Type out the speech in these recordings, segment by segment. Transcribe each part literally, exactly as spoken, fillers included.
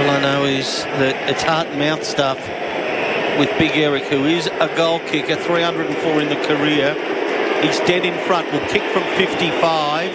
All I know is that it's heart and mouth stuff with Big Eric, who is a goal kicker, three hundred and four in the career. He's dead in front, will kick from fifty-five.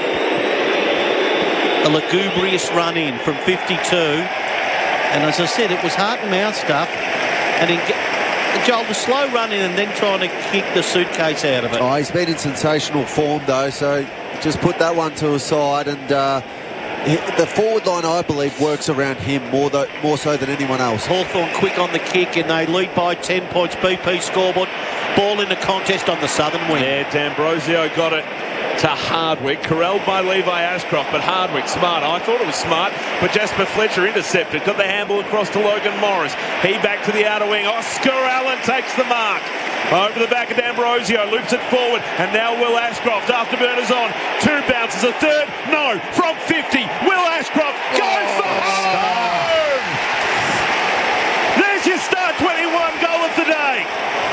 A lugubrious run in from fifty-two. And as I said, it was heart and mouth stuff. And in, Joel, the slow run in and then trying to kick the suitcase out of it. Oh, he's been in sensational form, though, so just put that one to a side. And uh, the forward line, I believe, works around him more, though, more so than anyone else. Hawthorn quick on the kick, and they lead by ten points. B P scoreboard. Ball in the contest on the southern wing. Yeah, D'Ambrosio got it to Hardwick, corralled by Levi Ashcroft, but Hardwick smart. I thought it was smart, but Jasper Fletcher intercepted, got the handball across to Logan Morris. He back to the outer wing. Oscar Allen takes the mark. Over the back of D'Ambrosio, loops it forward, and now Will Ashcroft, after Burners on, two bounces, a third, no, from fifty, Will Ashcroft goes for home! There's your Star twenty-one goal of the day.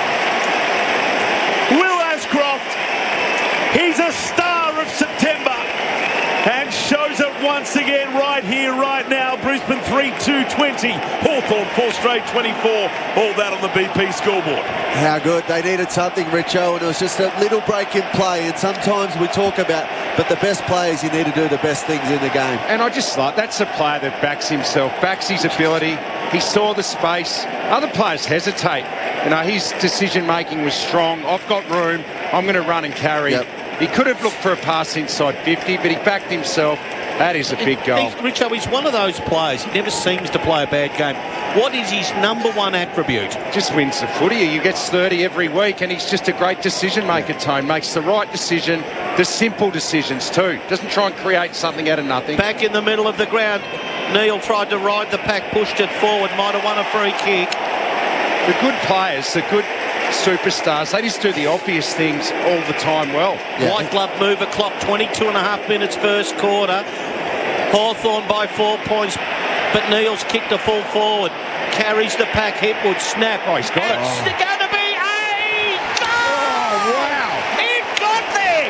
Will Ashcroft, he's a star of September and shows it once again right here, right now. Brisbane three two twenty, Hawthorn four straight twenty-four. All that on the B P scoreboard. How good. They needed something, Richo, and it was just a little break in play. And sometimes we talk about, but the best players, you need to do the best things in the game. And I just like, that's a player that backs himself, backs his ability. He saw the space. Other players hesitate. You know, his decision-making was strong. I've got room. I'm going to run and carry. Yep. He could have looked for a pass inside fifty, but he backed himself. That is a big goal. He's, Richo, he's one of those players. He never seems to play a bad game. What is his number one attribute? Just wins the footy. He gets thirty every week, and he's just a great decision-maker, Tone. Makes the right decision, the simple decisions too. Doesn't try and create something out of nothing. Back in the middle of the ground, Neil tried to ride the pack, pushed it forward, might have won a free kick. The good players, the good superstars, they just do the obvious things all the time well. Yeah. White glove mover, clock twenty-two and a half minutes first quarter. Hawthorn by four points, but Neil's kicked a full forward. Carries the pack, Hipwood, snap. Oh, he's got it. It's Oh. going to be a goal! Oh, wow. It got there!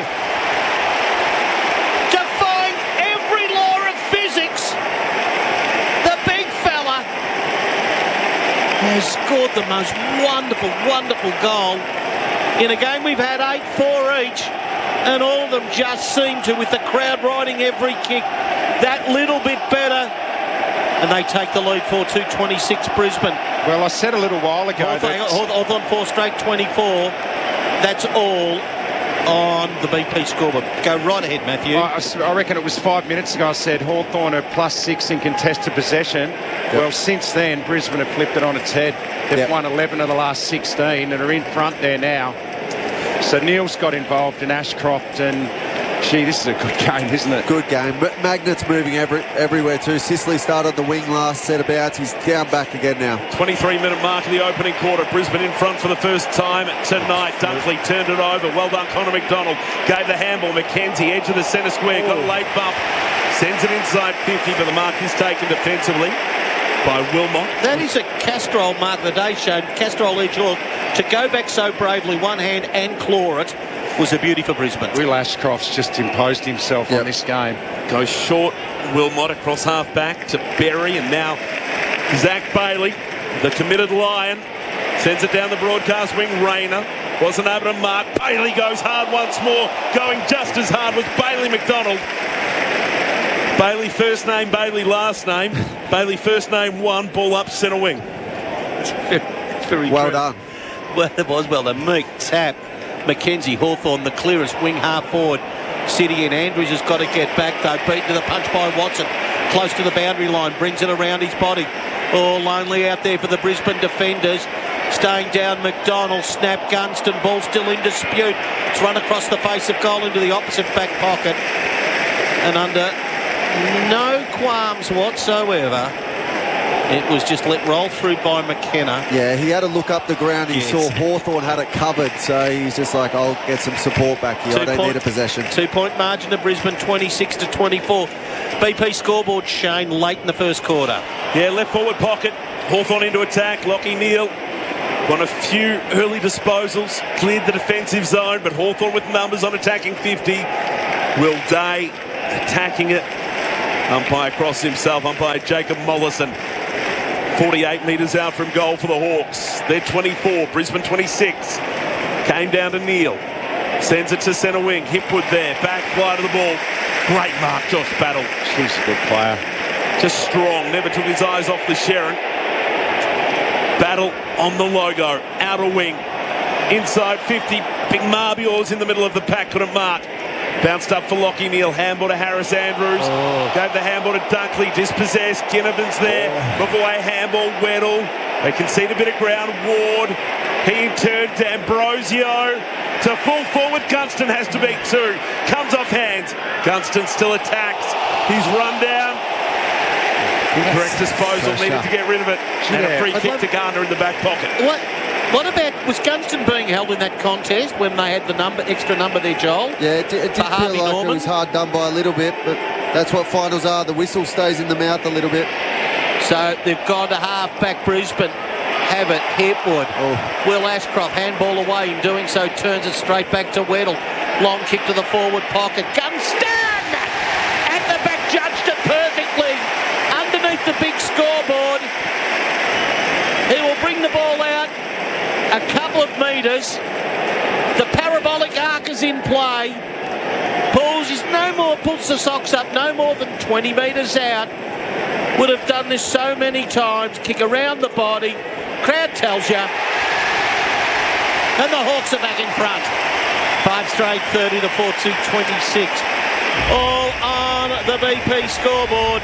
Defying every law of physics, the big fella has scored the most wonderful, wonderful goal in a game we've had eight four each, and all of them just seem to, with the crowd riding every kick, that little bit better, and they take the lead for two twenty-six Brisbane. Well, I said a little while ago Hawthorn, that... Hawthorn four straight twenty-four. That's all on the B P scoreboard. Go right ahead, Matthew. I, I reckon it was five minutes ago I said Hawthorn are plus six in contested possession. Yep. Well, since then, Brisbane have flipped it on its head. They've yep. won eleven of the last sixteen and are in front there now. So Neil's got involved in Ashcroft, and gee, this is a good game, isn't it? Good game. Magnet's moving every, everywhere too. Sicily started the wing last set about. He's down back again now. twenty-three minute mark of the opening quarter. Brisbane in front for the first time tonight. Dunkley turned it over. Well done, Connor McDonald. Gave the handball. McKenzie, edge of the centre square. Got a late bump. Sends it inside fifty, but the mark is taken defensively by Wilmot. That is a Castrol mark of the day shown. Castrol edge hook. To go back so bravely, one hand and claw it, was a beauty for Brisbane. Will Ashcroft's just imposed himself yep. on this game. Goes short, Wilmot across half back to Berry, and now Zach Bailey, the committed Lion, sends it down the broadcast wing. Rayner wasn't able to mark. Bailey goes hard once more, going just as hard with Bailey McDonald. Bailey first name, Bailey last name. Bailey first name one, ball up centre wing. It's very, it's very well true. done. Well, it was well done. Meek, tap, McKenzie, Hawthorn, the clearest wing half forward. City and Andrews has got to get back though. Beaten to the punch by Watson. Close to the boundary line. Brings it around his body. Oh, lonely out there for the Brisbane defenders. Staying down McDonald. Snap Gunston. Ball still in dispute. It's run across the face of goal into the opposite back pocket. And under no qualms whatsoever, it was just let roll through by McKenna. Yeah, he had to look up the ground. He yes. saw Hawthorn had it covered, so he's just like, I'll get some support back here. Two I don't point, need a possession. Two-point margin to Brisbane, twenty-six to twenty-four. B P scoreboard, Shane, late in the first quarter. Yeah, left forward pocket. Hawthorn into attack. Lockie Neal won a few early disposals. Cleared the defensive zone, but Hawthorn with numbers on attacking fifty. Will Day attacking it Umpire Cross himself, umpire Jacob Mollison. forty-eight metres out from goal for the Hawks. They're twenty-four, Brisbane twenty-six. Came down to Neil. Sends it to centre wing. Hipwood there. Back fly to the ball. Great mark, Josh Battle. He's a good player. Just strong. Never took his eyes off the Sharon. Battle on the logo. Outer wing. Inside fifty. Big Marbior's in the middle of the pack. Couldn't mark. Bounced up for Lockie Neal. Handball to Harris Andrews. Oh. Gave the handball to Dunkley. Dispossessed. Ginnivan's there. Oh. Look away. Handball. Weddle. They concede a bit of ground. Ward. He in turn to Ambrosio. To full forward. Gunston has to beat two. Comes off hands. Gunston still attacks. He's run down. Incorrect disposal. Pressure. Needed to get rid of it. And a Yeah. free I'd kick love- to Garner in the back pocket. What? What about, was Gunston being held in that contest when they had the number, extra number there, Joel? Yeah, it, it did For feel Harvey like Norman? it was hard done by a little bit, but that's what finals are. The whistle stays in the mouth a little bit. So they've gone to half-back Brisbane. Have it, Hipwood. Oh. Will Ashcroft, handball away. In doing so, turns it straight back to Weddle. Long kick to the forward pocket. Gunston! At the back, judged it perfectly. Underneath the big scoreboard. He will bring the ball out a couple of metres. The parabolic arc is in play. Pulls his no more, puts the socks up no more than twenty metres out. Would have done this so many times. Kick around the body. Crowd tells you. And the Hawks are back in front. Five straight, thirty to four to twenty-six. All on the B P scoreboard.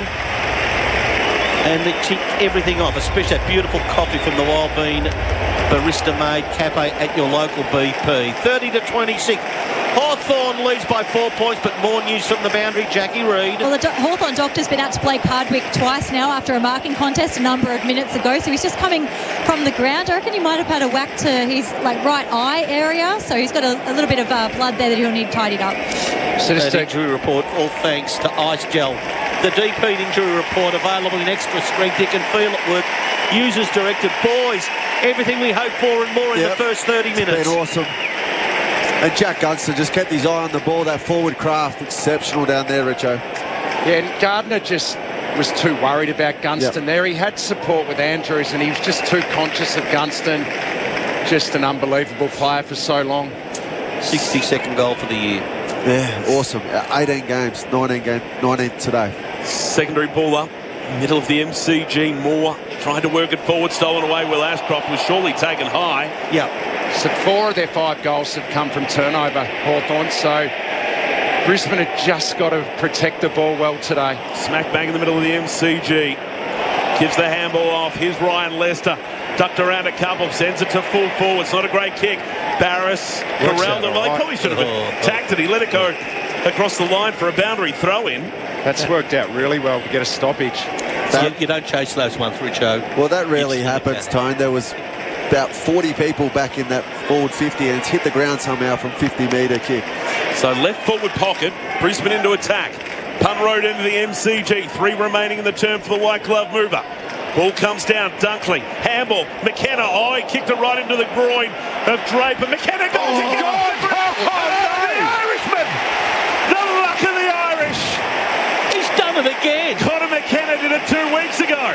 And it kicked everything off, especially that beautiful coffee from the Wild Bean Barista Made Cafe at your local B P. thirty to twenty-six. Hawthorn leads by four points, but more news from the boundary. Jackie Reid. Well, the Do- Hawthorn doctor's been out to Blake Hardwick twice now after a marking contest a number of minutes ago, so he's just coming from the ground. I reckon he might have had a whack to his like right eye area, so he's got a, a little bit of uh, blood there that he'll need tidied up. So just That a, injury report, all thanks to Ice Gel. The D P injury report available in extra strength. You can feel it work. Users directed. Boys, everything we hope for and more in Yep. the first thirty It's minutes. been awesome. And Jack Gunston just kept his eye on the ball. That forward craft, exceptional down there, Richo. yeah, and Gardner just was too worried about Gunston Yep. there. He had support with Andrews and he was just too conscious of Gunston. Just an unbelievable player for so long. sixty-second goal for the year. Yeah, awesome. Uh, eighteen games, nineteen game, nineteen today. Secondary baller, middle of the M C G. Moore trying to work it forward, stolen away. Will Ashcroft was surely taken high. Yeah. So four of their five goals have come from turnover, Hawthorn. So Brisbane have just got to protect the ball well today. Smack bang in the middle of the M C G. Gives the handball off. Here's Ryan Lester. Ducked around a couple, sends it to full forward. It's not a great kick. Barris, Works corralled out him. Well, he all right. probably should have Oh, attacked it. He let it go across the line for a boundary throw in. That's worked out really well to get a stoppage. You, you don't chase those ones, Richo. Well, that rarely It's- happens, Tone. There was about forty people back in that forward fifty, and it's hit the ground somehow from fifty metre kick. So left forward pocket, Brisbane into attack. Punt road into the M C G. Three remaining in the term for the white glove mover. Ball comes down, Dunkley, handball, McKenna, oh, he kicked it right into the groin of Draper. McKenna goes Oh, again. God. Oh, the Irishman! The luck of the Irish! He's done it again. Connor McKenna did it two weeks ago.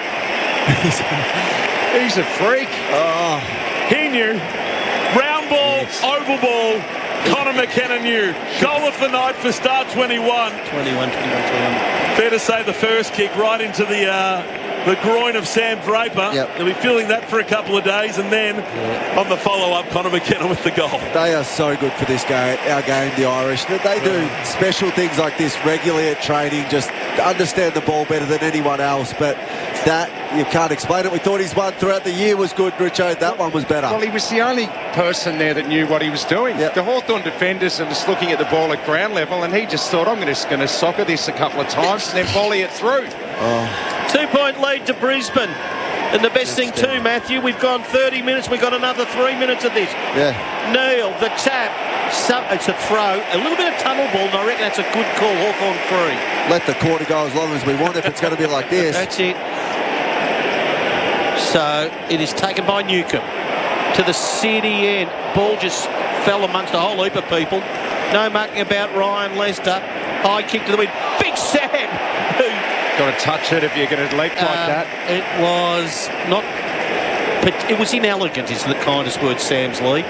He's a freak. Oh, He knew. Round ball, oval ball. Connor McKenna knew. Goal of the night for Star twenty-one. twenty-one, twenty-one, twenty-one. Fair to say the first kick right into the uh, the groin of Sam Draper. Yep. He'll be feeling that for a couple of days, and then Yeah. on the follow-up, Connor McKenna with the goal. they are so good for this game, our game, the Irish. They they do special things like this regularly at training, just understand the ball better than anyone else. But that, you can't explain it. We thought his one throughout the year was good, Richo. That one was better. Well, he was the only person there that knew what he was doing. Yep. The Hawthorn defenders are just looking at the ball at ground level, and he just thought, I'm just going to soccer this a couple of times and then volley it through. Two-point lead to Brisbane. And the best thing too, Matthew, we've gone thirty minutes. We've got another three minutes of this. Yeah. Neil, the tap. So, it's a throw. A little bit of tunnel ball, and I reckon that's a good call. Hawthorn free. Let the quarter go as long as we want if it's going to be like this. That's it. So it is taken by Newcomb to the city end. Ball just fell amongst a whole heap of people. No marking about Ryan Lester. High kick to the wind. Big Sam, who Got to touch it if you're going to leap like Um, that. It was not. But it was inelegant, is the kindest word, Sam's leap.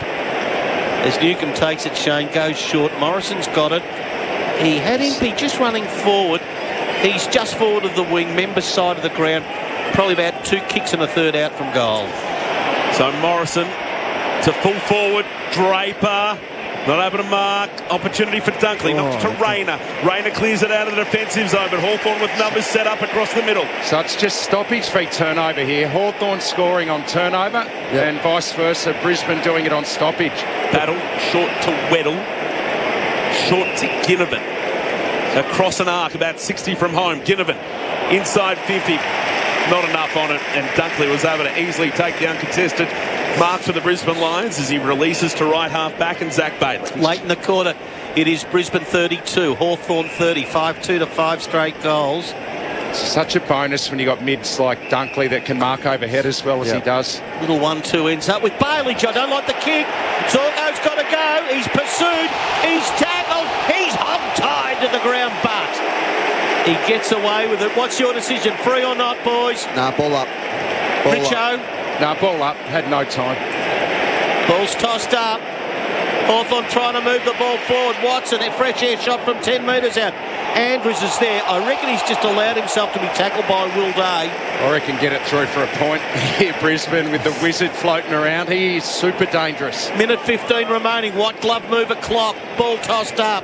As Newcombe takes it, Shane goes short. Morrison's got it. He had Impey just running forward. He's just forward of the wing, member side of the ground. Probably about two kicks and a third out from goal. So Morrison to full forward. Draper not able to mark. Opportunity for Dunkley. Oh, Knocks to Rayner. Rayner clears it out of the defensive zone, but Hawthorn with numbers set up across the middle. So it's just stoppage free turnover here. Hawthorn scoring on turnover and vice versa. Brisbane doing it on stoppage. Battle short to Weddle. Short to Ginnivan. Across an arc, about sixty from home. Ginnivan inside fifty. Not enough on it, and Dunkley was able to easily take the uncontested mark for the Brisbane Lions as he releases to right half back and Zach Bailey. Late in the quarter, it is Brisbane thirty-two, Hawthorn thirty, five two to five straight goals. It's such a bonus when you got mids like Dunkley that can mark overhead as well as Yep. he does. Little one two ends up with Bailey. I don't like the kick. Zorko's got to go. He's pursued. He's tackled. He's hog-tied to the ground, but he gets away with it. What's your decision? Free or not, boys? Nah, ball up. Ball up. Richo, No, ball up. Had no time. ball's tossed up. Hawthorn trying to move the ball forward. Watson, a fresh air shot from ten metres out. Andrews is there. I reckon he's just allowed himself to be tackled by Will Day. I reckon get it through for a point here, Brisbane, with the wizard floating around. He is super dangerous. Minute fifteen remaining. White glove move a clock. Ball tossed up.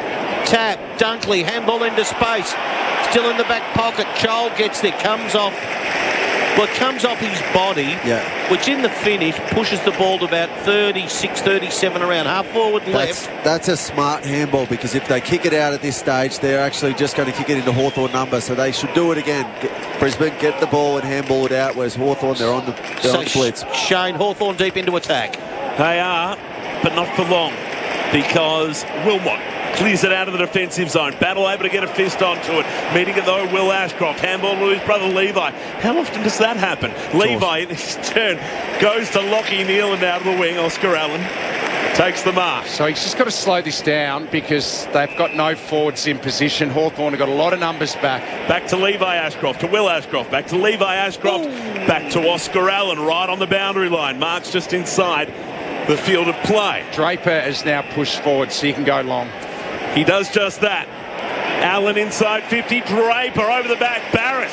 Tap. Dunkley. Handball into space. Still in the back pocket. Chol gets there. Comes off. Well, it comes off his body, Yeah. which in the finish pushes the ball to about thirty-six, thirty-seven around half forward That's, left. that's a smart handball, because if they kick it out at this stage, they're actually just going to kick it into Hawthorn number, so they should do it again. Get, Brisbane, get the ball and handball it out, whereas Hawthorn, they're on the, they're So on blitz. Shane Hawthorn deep into attack. They are, but not for long, because Wilmot clears it out of the defensive zone. Battle able to get a fist onto it. Meeting it though, Will Ashcroft. Handball to his brother Levi. How often does that happen? Levi in his turn goes to Lockie Neelan out of the wing. Oscar Allen takes the mark. So he's just got to slow this down because they've got no forwards in position. Hawthorn have got a lot of numbers back. Back to Levi Ashcroft, to Will Ashcroft, back to Levi Ashcroft, back to Oscar Allen, right on the boundary line. Mark's just inside the field of play. Draper is now pushed forward so he can go long. He does just that. Allen inside fifty, Draper over the back, Barrett.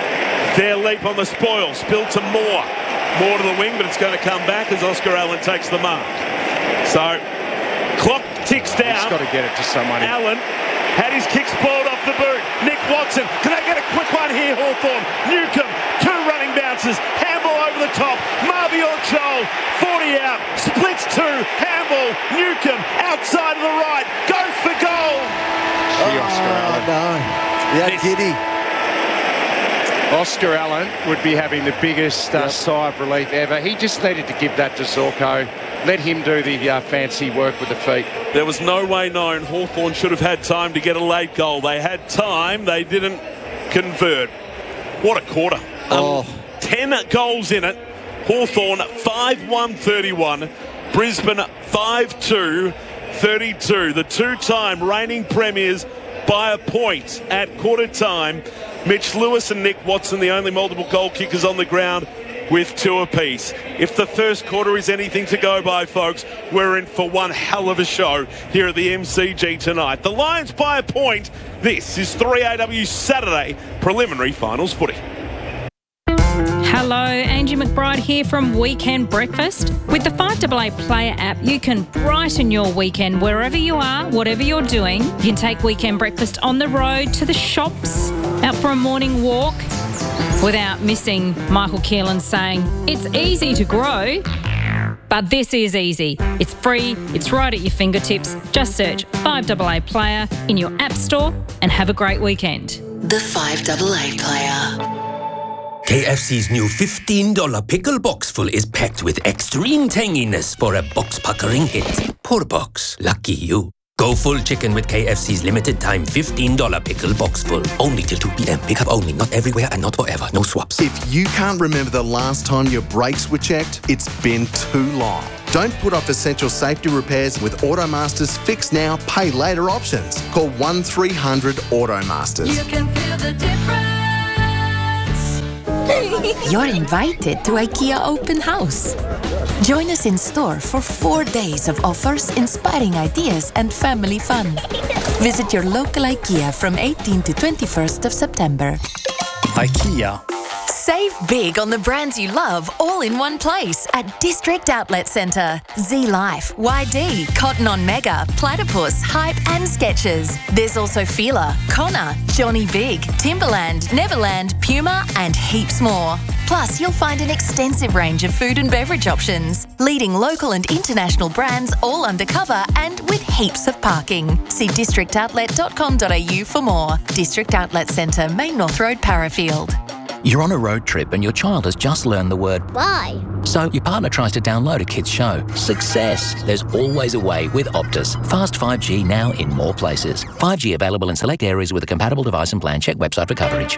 Fair leap on the spoil, spilled to Moore. Moore to the wing, but it's going to come back as Oscar Allen takes the mark. So, clock ticks down. He's got to get it to someone. Allen had his kick spoiled off the boot. Nick Watson, can they get a quick one here, Hawthorn? Newcombe, two running bounces. Handball over the top. Marvion Chol, forty out. Splits two. Handball. Newcombe, outside of the right. Goes for goal. Gee, Oscar Oh, Allen. no. Yeah, This- giddy. Oscar Allen would be having the biggest uh, Yep. sigh of relief ever. He just needed to give that to Zorko. Let him do the uh, fancy work with the feet. There was no way known Hawthorn should have had time to get a late goal. They had time. They didn't convert. What a quarter. Oh. Um, ten goals in it. Hawthorn five one thirty-one. Brisbane five two thirty-two. The two-time reigning premiers by a point at quarter time. Mitch Lewis and Nick Watson, the only multiple goal kickers on the ground, with two apiece. If the first quarter is anything to go by, folks, we're in for one hell of a show here at the M C G tonight. The Lions by a point. This is three A W Saturday preliminary finals footy. Hello, Angie McBride here from Weekend Breakfast. With the five A A Player app, you can brighten your weekend wherever you are, whatever you're doing. You can take Weekend Breakfast on the road, to the shops, out for a morning walk, without missing Michael Keelan saying, it's easy to grow, but this is easy. It's free, it's right at your fingertips. Just search five A A Player in your app store and have a great weekend. The five A A Player. K F C's new fifteen dollars pickle boxful is packed with extreme tanginess for a box-puckering hit. Poor box. Lucky you. Go full chicken with K F C's limited time fifteen dollars pickle boxful. Only till two p.m. Pickup only. Not everywhere and not forever. No swaps. If you can't remember the last time your brakes were checked, it's been too long. Don't put off essential safety repairs with Automaster's Fix Now, Pay Later options. Call one three hundred Automasters. You can feel the difference. You're invited to IKEA Open House. Join us in store for four days of offers, inspiring ideas and family fun. Visit your local IKEA from eighteenth to twenty-first of September. IKEA. Save big on the brands you love all in one place at District Outlet Centre. Z-Life, Y D, Cotton On Mega, Platypus, Hype and Skechers. There's also Fila, Connor, Johnny Big, Timberland, Neverland, Puma and heaps more. Plus, you'll find an extensive range of food and beverage options. Leading local and international brands all undercover and with heaps of parking. See district outlet dot com dot a u for more. District Outlet Centre, Main North Road, Parafield. You're on a road trip and your child has just learned the word bye. So your partner tries to download a kid's show. Success! There's always a way with Optus. Fast five G now in more places. five G available in select areas with a compatible device and plan. Check website for coverage.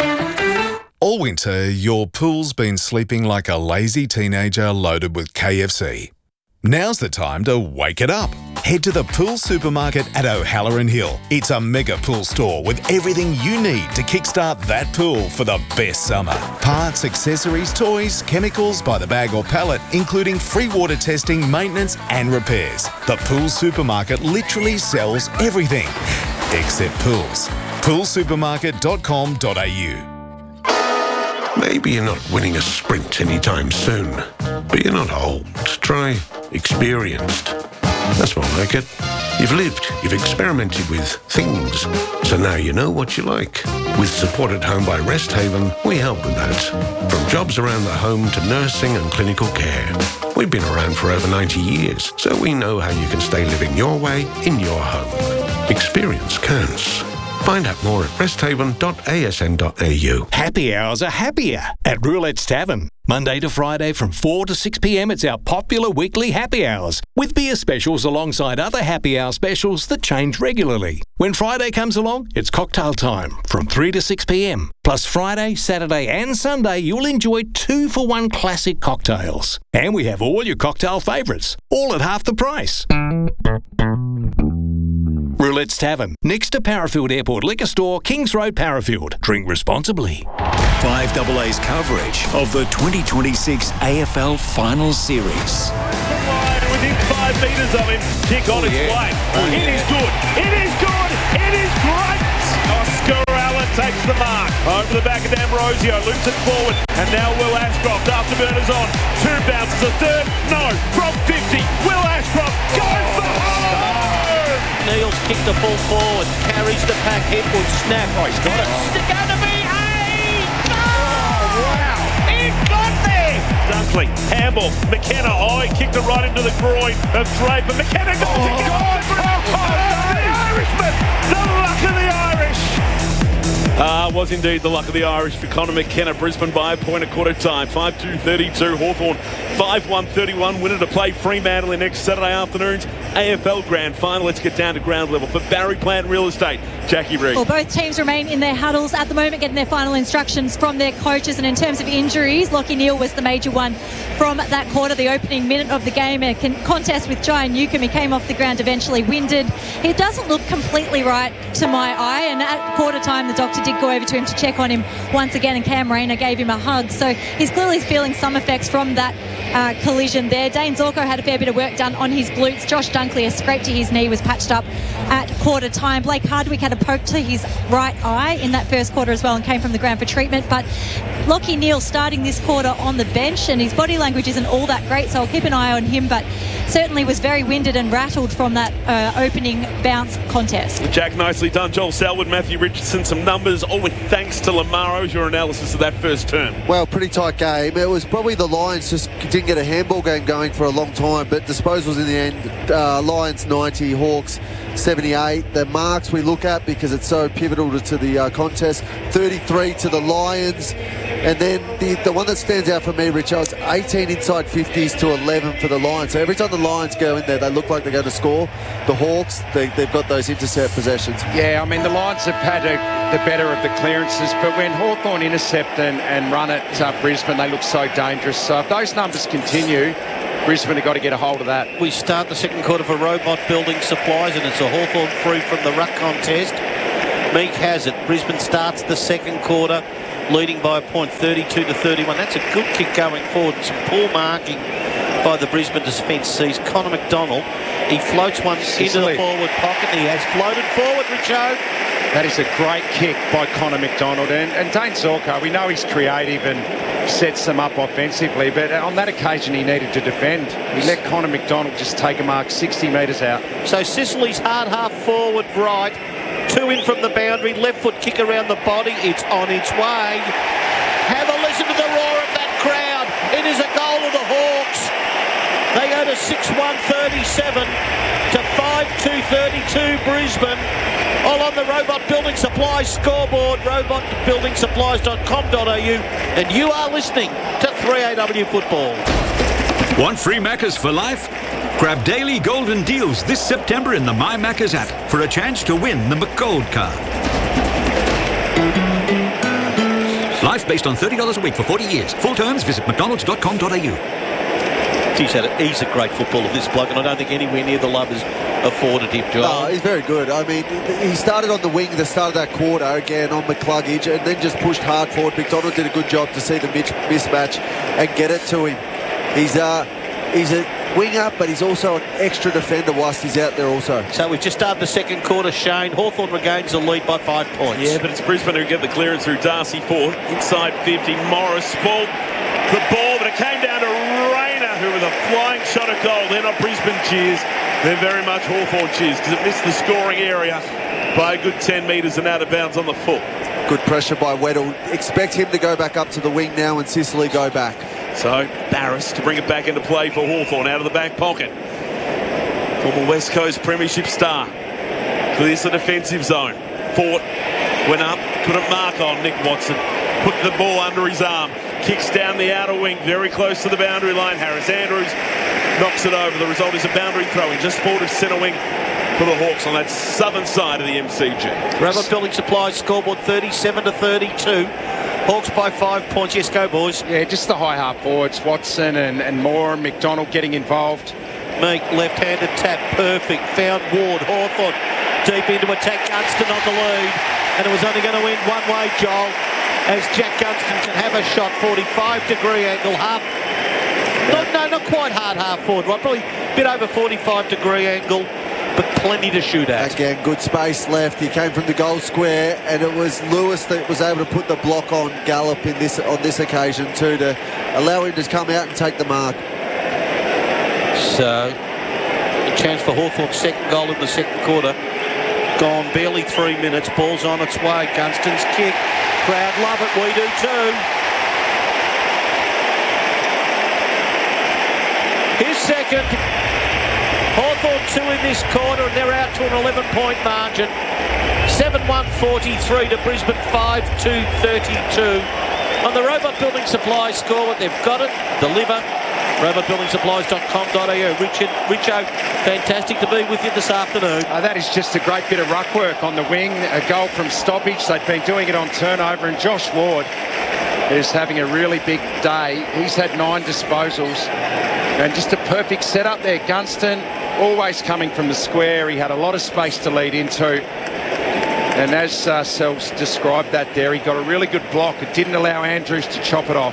All winter, your pool's been sleeping like a lazy teenager loaded with K F C. Now's the time to wake it up. Head to the Pool Supermarket at O'Halloran Hill. It's a mega pool store with everything you need to kickstart that pool for the best summer. Parts, accessories, toys, chemicals by the bag or pallet, including free water testing, maintenance and repairs. The Pool Supermarket literally sells everything, except pools. pool supermarket dot com dot a u. Maybe you're not winning a sprint anytime soon, but you're not old. Try experienced. That's more like it. You've lived, you've experimented with things, so now you know what you like. With Support at Home by Rest Haven, we help with that. From jobs around the home to nursing and clinical care. We've been around for over ninety years, so we know how you can stay living your way in your home. Experience counts. Find out more at rest haven dot a s n dot a u. Happy hours are happier at Roulette's Tavern. Monday to Friday from four to six p m, it's our popular weekly happy hours, with beer specials alongside other happy hour specials that change regularly. When Friday comes along, it's cocktail time from three to six p m. Plus Friday, Saturday and Sunday, you'll enjoy two for one classic cocktails. And we have all your cocktail favourites, all at half the price. Roulette's Tavern, next to Parafield Airport Liquor Store, Kings Road, Parafield. Drink responsibly. five A A's coverage of the twenty twenty-six A F L Final Series. Within five metres of him, kick on oh, its yeah. way. Oh, it yeah. is good. It is good. It is great. Oscar Allen takes the mark. Over the back of D'Ambrosio, loops it forward. And now Will Ashcroft, after Burners on. Two bounces, a third. No. From fifty. Will Ashcroft goes for home. Neal's kicked the ball forward, carries the pack, headwood snap. Oh, he's got it. It's going to be a Oh, wow. He's got there. Dunkley, Hamble, McKenna. Oh, he kicked it right into the groin of Draper. McKenna goes Oh, again. God. Oh, oh, the Irishman. The luck of the Irish. Ah, uh, was indeed the luck of the Irish for Conor McKenna. Brisbane by a point at quarter time. five two thirty-two. Hawthorn five one thirty-one. Winner to play Fremantle in next Saturday afternoon's A F L Grand Final. Let's get down to ground level for Barry Plant Real Estate. Jackie Reid. Well, both teams remain in their huddles at the moment, getting their final instructions from their coaches. And in terms of injuries, Lachie Neale was the major one from that quarter, the opening minute of the game. A con- contest with Jai Newcombe. He came off the ground eventually winded. He doesn't look completely right to my eye. And at quarter time, the doctor did go over to him to check on him once again, and Cam Rayner gave him a hug. So he's clearly feeling some effects from that uh, collision there. Dane Zorko had a fair bit of work done on his glutes. Josh Dunkley, a scrape to his knee, was patched up at quarter time. Blake Hardwick had a poke to his right eye in that first quarter as well and came from the ground for treatment. But Lachie Neale starting this quarter on the bench, and his body language isn't all that great, so I'll keep an eye on him, but certainly was very winded and rattled from that uh, opening bounce contest. Jack, nicely done. Joel Selwood, Matthew Richardson, some numbers, all with thanks to Lamaro's. Your analysis of that first term. Well, pretty tight game. It was probably the Lions just didn't get a handball game going for a long time, but disposals in the end, uh, Lions ninety, Hawks seventy-eight. The marks we look at because it's so pivotal to, to the uh, contest, thirty-three to the Lions. And then the, the one that stands out for me, Rich, it's eighteen inside fifties to eleven for the Lions. So every time the Lions go in there, they look like they're going to score. The Hawks, they, they've got those intercept possessions. Yeah, I mean, the Lions have had a, the better of the clearances, but when Hawthorn intercept and, and run at uh, Brisbane, they look so dangerous. So if those numbers continue, Brisbane have got to get a hold of that. We start the second quarter for Robot Building Supplies, and it's a Hawthorn free from the ruck contest. Meek has it. Brisbane starts the second quarter leading by a point, thirty-two to thirty-one. That's a good kick going forward. And some poor marking by the Brisbane defence sees Connor McDonald. He floats one Sicily. into the forward pocket. He has floated forward, Richo. That is a great kick by Connor McDonald. And, and Dane Zorko, we know he's creative and sets them up offensively, but on that occasion he needed to defend. He let Connor McDonald just take a mark sixty metres out. So Sicily's hard half forward right. Two in from the boundary. Left foot kick around the body. It's on its way. Have a listen to the roar of that crowd. It is a goal of the Hawks. They go to six one thirty-seven to five two thirty-two Brisbane. All on the Robot Building Supplies scoreboard, robot building supplies dot com dot a u. And you are listening to three A W Football. Want free Maccas for life? Grab daily golden deals this September in the My Maccas app for a chance to win the McGold card. Life based on thirty dollars a week for forty years. Full terms, visit mcdonalds dot com dot a u. He's, had a, he's a great footballer, this bloke, and I don't think anywhere near the love is afforded him, Joel. No, he's very good. I mean, he started on the wing at the start of that quarter, again on McCluggage, and then just pushed hard forward. McDonald did a good job to see the mismatch and get it to him. He's, uh, he's a winger, but he's also an extra defender whilst he's out there also. So we've just started the second quarter, Shane. Hawthorn regains the lead by five points. Yeah, but it's Brisbane who get the clearance through Darcy Ford. Inside fifty, Morris spoiled the ball, but it came down to Rayner, who with a flying shot at goal. They're not Brisbane cheers. They're very much Hawthorn cheers because it missed the scoring area by a good ten metres and out of bounds on the foot. Good pressure by Weddle. Expect him to go back up to the wing now and Sicily go back. So Barris to bring it back into play for Hawthorn out of the back pocket. Former West Coast Premiership star. Clears the defensive zone. Fort went up, couldn't mark on Nick Watson. Put the ball under his arm. Kicks down the outer wing, very close to the boundary line. Harris Andrews knocks it over. The result is a boundary throw in just forward of centre wing for the Hawks on that southern side of the M C G. Robert Building Supplies scoreboard thirty-seven to thirty-two. Hawks by five points. Yes, go boys. Yeah, just the high half forwards. Watson and, and Moore and McDonald getting involved. Meek, left-handed tap, perfect. Found Ward, Hawthorn deep into attack. Gunston on the lead. And it was only going to end one way, Joel, as Jack Gunston can have a shot. forty-five degree angle, half. Not, no, not quite hard half forward, right? Probably a bit over forty-five degree angle, but plenty to shoot at. Again, good space left. He came from the goal square, and it was Lewis that was able to put the block on Gallup in this on this occasion too, to allow him to come out and take the mark. So, a chance for Hawthorn's second goal in the second quarter. Gone barely three minutes. Ball's on its way. Gunston's kick. Crowd love it. We do too. His second. Hawthorn two in this quarter, and they're out to an eleven point margin. seven one forty-three to Brisbane five two thirty-two. On the Robot Building Supplies score, they've got it. Deliver. robot building supplies dot com dot a u. Richard, Richo, fantastic to be with you this afternoon. Uh, that is just a great bit of ruck work on the wing. A goal from stoppage. They've been doing it on turnover, and Josh Ward is having a really big day. He's had nine disposals, and just a perfect setup there. Gunston always coming from the square. He had a lot of space to lead into. And as uh, Sells described that there, he got a really good block. It didn't allow Andrews to chop it off.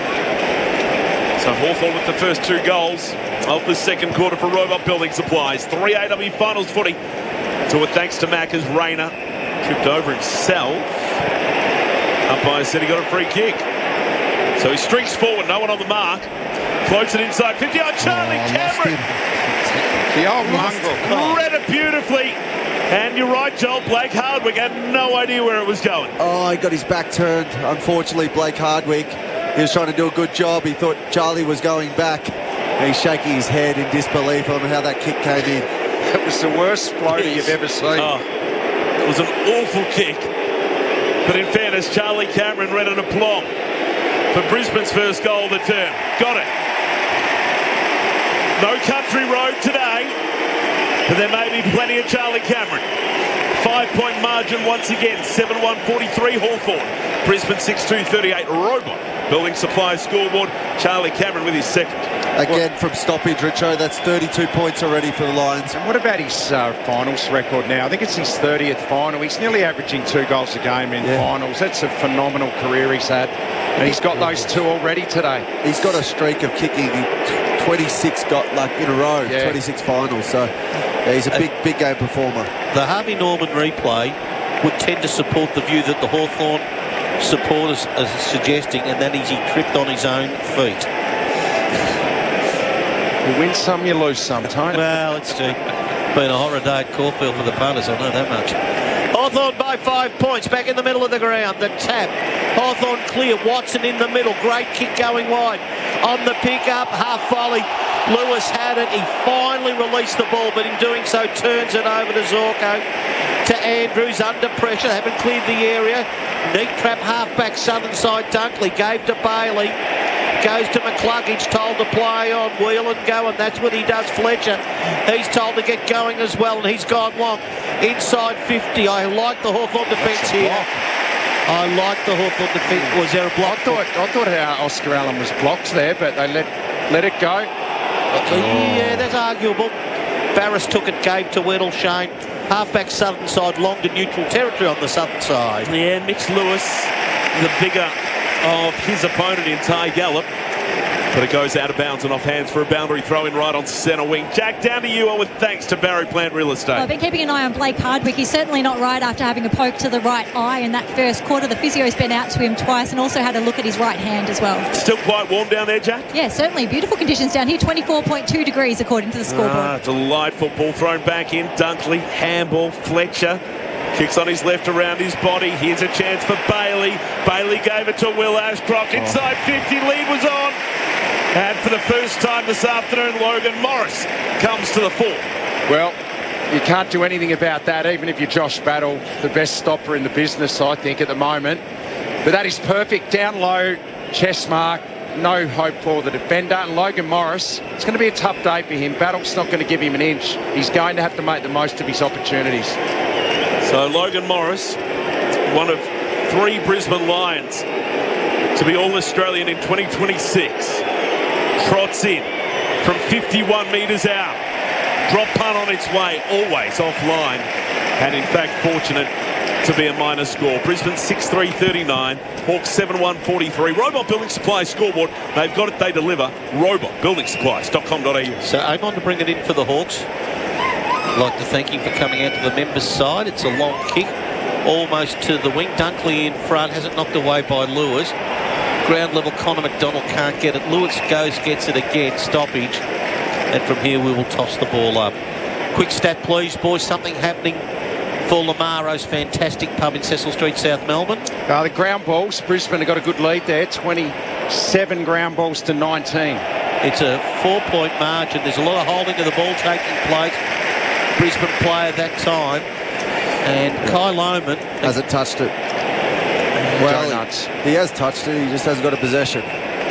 So Hawthorn with the first two goals of the second quarter for Robot Building Supplies. three A W Finals footy. So with thanks to Mac as Rayner tripped over himself. Umpire said he got a free kick. So he streaks forward, no one on the mark. Floats it inside fifty. Oh, Charlie oh, Cameron. The old mongrel. Read it beautifully. And you're right, Joel. Blake Hardwick had no idea where it was going. Oh, he got his back turned. Unfortunately, Blake Hardwick, he was trying to do a good job. He thought Charlie was going back. And he's shaking his head in disbelief on how that kick came in. It was the worst floater yes. you've ever seen. Oh, it was an awful kick. But in fairness, Charlie Cameron read an aplomb for Brisbane's first goal of the term. Got it. No country road today, but there may be plenty of Charlie Cameron. Five-point margin once again, seven one forty-three Hawthorn. Brisbane six two thirty-eight Robot Building Supplies scoreboard. Charlie Cameron with his second. Again, from stoppage, Richo, that's thirty-two points already for the Lions. And what about his uh, finals record now? I think it's his thirtieth final. He's nearly averaging two goals a game in Yeah. finals. That's a phenomenal career he's had. And he's got those two already today. He's got a streak of kicking twenty-six got like in a row, Yeah. twenty-six finals. So yeah, he's a big, big game performer. The Harvey Norman replay would tend to support the view that the Hawthorn supporters are suggesting, and that is he tripped on his own feet. You win some, you lose some, Tony. Well, it's been a horror day at Caulfield for the punters, I know that much. Hawthorn by five points, back in the middle of the ground. The tap. Hawthorn clear. Watson in the middle. Great kick going wide. On the pick-up, half volley. Lewis had it. He finally released the ball, but in doing so turns it over to Zorko. To Andrews, under pressure. Haven't cleared the area. Neat trap half-back southern side. Dunkley gave to Bailey. Goes to McCluggage, told to play on, wheel and go, and that's what he does. Fletcher, he's told to get going as well, and he's gone long. Inside fifty. I like the Hawthorn defence here. I like the Hawthorn defence. Was there a block? I thought, I thought uh, Oscar Allen was blocked there, but they let let it go. Yeah, that's arguable. Barris took it, gave to Weddle. Shane. Halfback southern side, long to neutral territory on the southern side. Yeah, Mitch Lewis, the bigger of his opponent in Ty Gallup. But it goes out of bounds and off hands for a boundary throw in right on centre wing. Jack, down to you with thanks to Barry Plant Real Estate. Well, I've been keeping an eye on Blake Hardwick. He's certainly not right after having a poke to the right eye in that first quarter. The physio's been out to him twice and also had a look at his right hand as well. Still quite warm down there, Jack? Yeah, certainly. Beautiful conditions down here. twenty-four point two degrees according to the scoreboard. Ah, delightful ball thrown back in. Dunkley, handball, Fletcher. Kicks on his left around his body. Here's a chance for Bailey. Bailey gave it to Will Ashcroft. Inside fifty, lead was on. And for the first time this afternoon, Logan Morris comes to the fore. Well, you can't do anything about that, even if you're Josh Battle, the best stopper in the business, I think, at the moment. But that is perfect. Down low, chest mark. No hope for the defender. And Logan Morris, it's going to be a tough day for him. Battle's not going to give him an inch. He's going to have to make the most of his opportunities. So Logan Morris, one of three Brisbane Lions to be All-Australian in twenty twenty-six. Trots in from fifty-one metres out. Drop punt on its way, always offline. And in fact, fortunate to be a minor score. Brisbane six three thirty-nine, Hawks seven one forty-three. Robot Building Supplies scoreboard. They've got it, they deliver. robot building supplies dot com dot a u. So Amon to bring it in for the Hawks. I'd like to thank him for coming out to the members' side. It's a long kick, almost to the wing. Dunkley in front, has it knocked away by Lewis. Ground level, Connor McDonald can't get it. Lewis goes, gets it again, stoppage. And from here we will toss the ball up. Quick stat please, boys, something happening for Lamaro's fantastic pub in Cecil Street, South Melbourne. Uh, the ground balls, Brisbane have got a good lead there, twenty-seven ground balls to nineteen. It's a four-point margin. There's a lot of holding of the ball taking place. Brisbane player that time. And Kai Lohman hasn't touched it. Well, he, he has touched it, he just hasn't got a possession.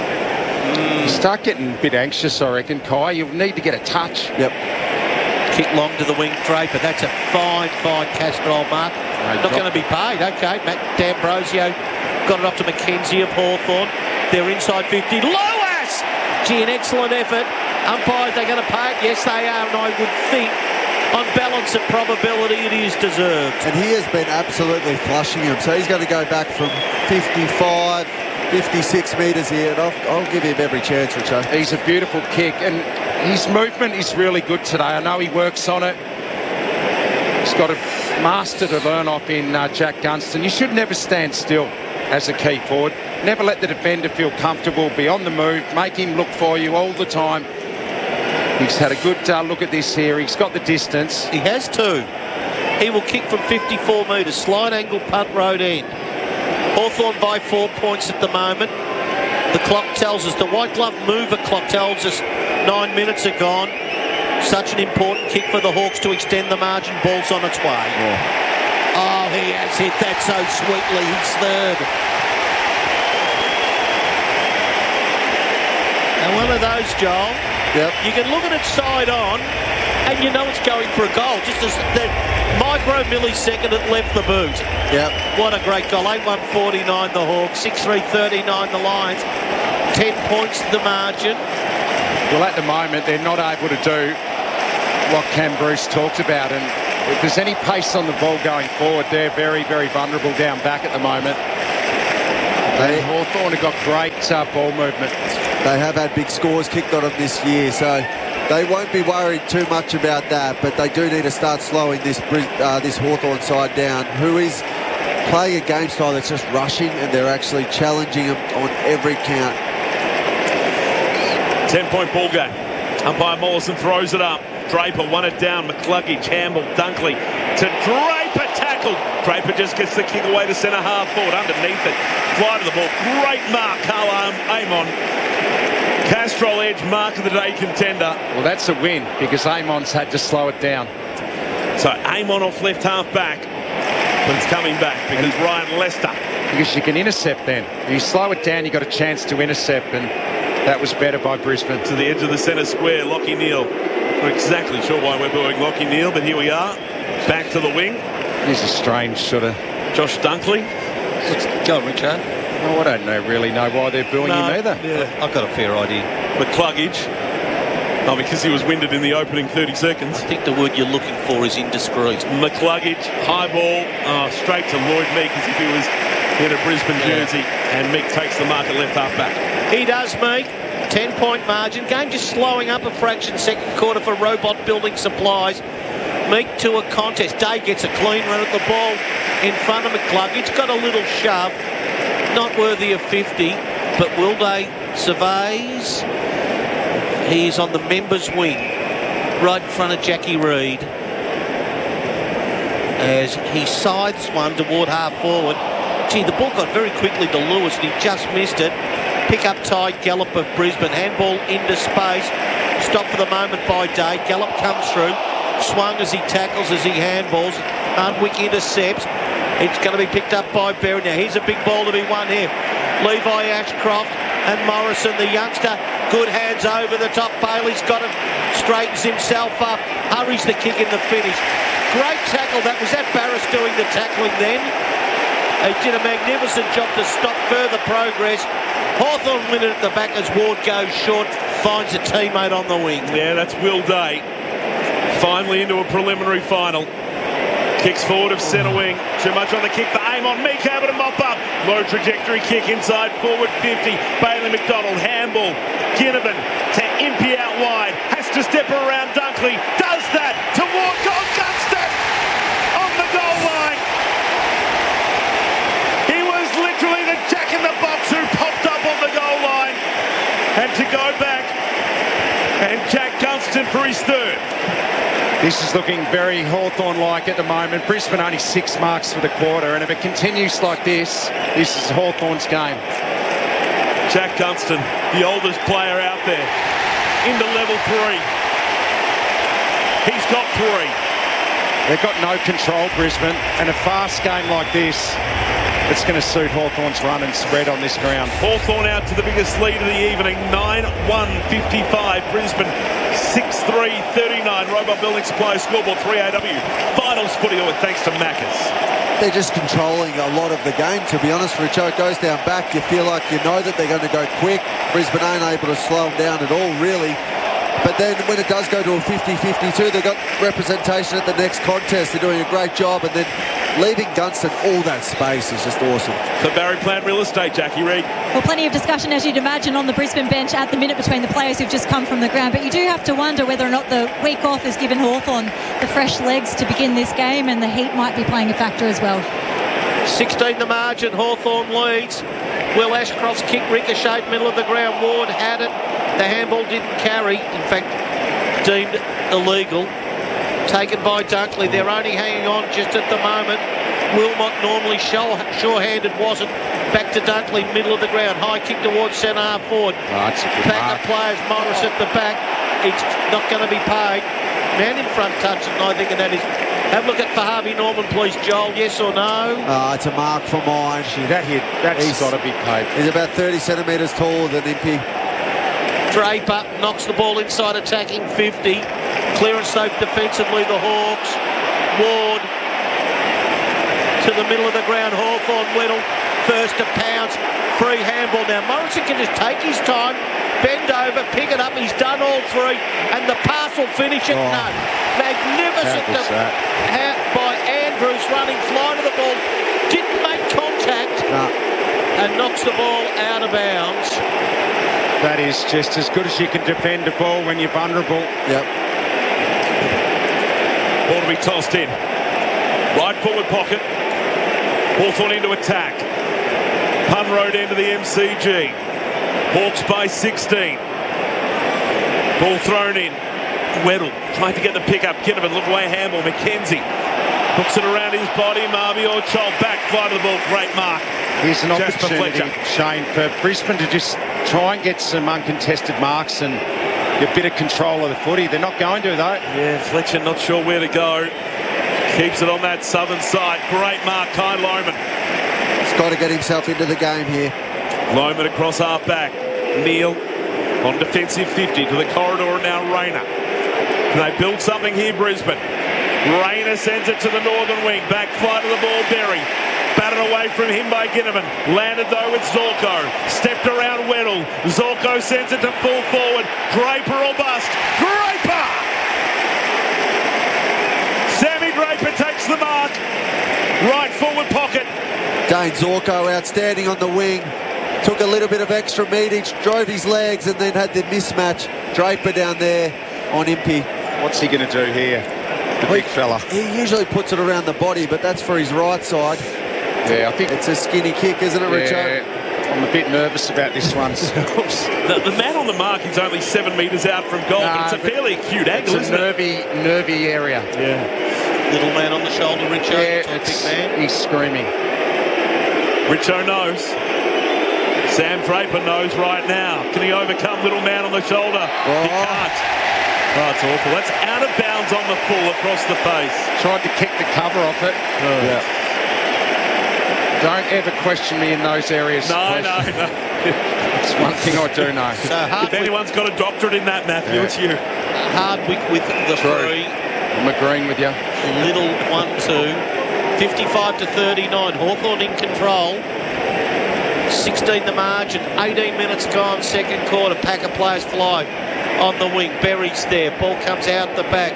Mm. You start getting a bit anxious, I reckon, Kai. You'll need to get a touch. Yep. Kick long to the wing, Draper. That's a fine, fine Castrol mark. No, Not going to be paid. Okay, Matt D'Ambrosio got it off to Mackenzie of Hawthorn. They're inside fifty. Lewis! Gee, an excellent effort. Umpires, they're going to pay it? Yes, they are, and I would think on balance of probability, it is deserved. And he has been absolutely flushing him. So he's going to go back from fifty-five, fifty-six metres here. And I'll, I'll give him every chance, Richo. He's a beautiful kick. And his movement is really good today. I know he works on it. He's got a master to learn off in uh, Jack Gunston. You should never stand still as a key forward. Never let the defender feel comfortable. Be on the move. Make him look for you all the time. He's had a good uh, look at this here. He's got the distance. He has too. He will kick from fifty-four metres. Slide angle, punt, road end. Hawthorn by four points at the moment. The clock tells us, the white glove mover clock tells us nine minutes are gone. Such an important kick for the Hawks to extend the margin. Ball's on its way. Yeah. Oh, he has hit that so sweetly. He's third. And one of those, Joel, yep. You can look at it side on and you know it's going for a goal. Just as the micro millisecond it left the boot. Yep. What a great goal. eight one forty-nine the Hawks, six three thirty-nine the Lions. ten points to the margin. Well, at the moment, they're not able to do what Cam Bruce talked about. And if there's any pace on the ball going forward, they're very, very vulnerable down back at the moment. They, Hawthorn have got great uh, ball movement. They have had big scores kicked on them this year, so they won't be worried too much about that, but they do need to start slowing this uh, this Hawthorn side down, who is playing a game style that's just rushing, and they're actually challenging them on every count. ten-point ball game. Umpire Morrison throws it up. Draper won it down. McCluggage, Hamble, Dunkley to Draper, tackled. Draper just gets the kick away to centre half forward. Underneath it, fly to the ball. Great mark, Carl Amon. Castrol Edge, mark of the day contender. Well, that's a win because Amon's had to slow it down. So Amon off left half back, but it's coming back because Ryan Lester. Because you can intercept then. If you slow it down, you got a chance to intercept, and that was better by Brisbane. To the edge of the centre square, Lockie Neal. Not exactly sure why we're booing Lockie Neal, but here we are. Back to the wing. He's a strange sort of... Josh Dunkley. Go on, Richard. Oh, I don't know, really know why they're booing no, him either. Yeah. I've got a fair idea. McCluggage. Oh, because he was winded in the opening thirty seconds. I think the word you're looking for is indiscreet. McCluggage, high ball, oh, straight to Lloyd Meek as if he was in a Brisbane jersey. And Meek takes the mark at left half back. He does, Meek. ten-point margin. Game just slowing up a fraction second quarter for Robot Building Supplies. Meek to a contest. Day gets a clean run at the ball in front of McCluggage. Got a little shove. Not worthy of fifty, but Wilday surveys. He's on the members' wing, right in front of Jackie Reid. As he scythes one toward half forward. Gee, the ball got very quickly to Lewis and he just missed it. Pick up Ty Gallup of Brisbane. Handball into space. Stopped for the moment by Day. Gallup comes through. Swung as he tackles, as he handballs. Hardwick intercepts. It's going to be picked up by Berry. Now, here's a big ball to be won here. Levi Ashcroft and Morrison, the youngster. Good hands over the top. Bailey's got it. Straightens himself up. Hurries the kick in the finish. Great tackle. That was that Barris doing the tackling then. He did a magnificent job to stop further progress. Hawthorn win it at the back as Ward goes short. Finds a teammate on the wing. Yeah, that's Will Day. Finally into a preliminary final. Kicks forward of centre wing. Too much on the kick for Amon. Meek able to mop up. Low trajectory kick inside forward fifty. Bailey McDonald. Handball. Ginnivan to Impey out wide. Has to step around Dunkley. Does that to Ward. Goal Gunston on the goal line. He was literally the jack in the box who popped up on the goal line. And to go back. And Jack Gunston for his third. This is looking very Hawthorn-like at the moment. Brisbane only six marks for the quarter, and if it continues like this, this is Hawthorn's game. Jack Gunston, the oldest player out there, into level three. He's got three. They've got no control, Brisbane, and a fast game like this, it's going to suit Hawthorn's run and spread on this ground. Hawthorn out to the biggest lead of the evening, nine one fifty-five. Brisbane six three thirty-nine. Robot Building Supply scoreboard three A W. Finals footy with thanks to Macca's. They're just controlling a lot of the game, to be honest, Richo. It goes down back. You feel like you know that they're going to go quick. Brisbane ain't able to slow them down at all, really. But then when it does go to a fifty fifty-two, they've got representation at the next contest. They're doing a great job. And then leaving Gunston all that space is just awesome. For Barry Plant Real Estate, Jackie Reid. Well, plenty of discussion, as you'd imagine, on the Brisbane bench at the minute between the players who've just come from the ground. But you do have to wonder whether or not the week off has given Hawthorn the fresh legs to begin this game, and the heat might be playing a factor as well. sixteen the margin. Hawthorn leads. Will Ashcroft's kick ricocheted middle of the ground. Ward had it. The handball didn't carry. In fact, deemed illegal. Taken by Dunkley. They're only hanging on just at the moment. Wilmot normally sure-handed, wasn't. Back to Dunkley, middle of the ground. High kick towards centre half forward. Oh, that's a good Pack mark. of players. Morris at the back. It's not going to be paid. Man in front touching, I think, and that is. Have a look at for Harvey Norman, please, Joel. Yes or no? Uh, it's a mark for mine. That hit, that's He's- got to be paid. He's about thirty centimetres taller than Impey. Draper knocks the ball inside, attacking fifty. Clearance though defensively, the Hawks. Ward to the middle of the ground. Hawthorn Weddle first to pounce. Free handball. Now Morrison can just take his time, bend over, pick it up. He's done all three, and the pass will finish it. Oh. No. Magnificent How good's that? ha- by Andrews running fly to the ball. Didn't make contact. No. And knocks the ball out of bounds. That is just as good as you can defend a ball when you're vulnerable. Yep. Ball to be tossed in. Right forward pocket. Hawthorn into attack. Punroad into the M C G. Hawks by sixteen. Ball thrown in. Weddle trying to get the pick up. Ginnivan looked away handball. McKenzie hooks it around his body. Marby Child back fly to the ball. Great mark. Here's an Jasper opportunity, Fletcher. Shane, for Brisbane to just try and get some uncontested marks and get a bit of control of the footy. They're not going to, though. Yeah, Fletcher not sure where to go. Keeps it on that southern side. Great mark, Kai Lohman. He's got to get himself into the game here. Lohman across half back. Neil on defensive fifty to the corridor, and now Rayner. Can they build something here, Brisbane? Rayner sends it to the northern wing. Back fly to the ball, Berry. Batted away from him by Ginnivan. Landed though with Zorko. Stepped around Weddle. Zorko sends it to full forward. Draper or bust. Draper! Sammy Draper takes the mark. Right forward pocket. Dane Zorko outstanding on the wing. Took a little bit of extra metage, drove his legs, and then had the mismatch. Draper down there on Impey. What's he going to do here? The big fella. He usually puts it around the body, but that's for his right side. Yeah, I think it's a skinny kick, isn't it, Richo? Yeah, I'm a bit nervous about this one. the, the man on the mark is only seven metres out from goal, Nah, but it's a but fairly acute angle, it's a isn't nervy, it? nervy area. Yeah. Little man on the shoulder, Richo. Yeah, Top it's, big man. he's screaming. Richo knows. Sam Draper knows right now. Can he overcome little man on the shoulder? Oh. He can't. Oh, it's awful. That's out of bounds on the full across the face. Tried to kick the cover off it. Oh. Yeah. Don't ever question me in those areas. No, please. no, no. It's one thing I do know. So If anyone's got a doctorate in that, Matthew, Yeah. it's you. Hardwick with the True. three. I'm agreeing with you. Little one two. fifty-five to thirty-nine. Hawthorn in control. sixteen the margin. eighteen minutes gone. Second quarter. Pack of players fly on the wing. Berry's there. Ball comes out the back.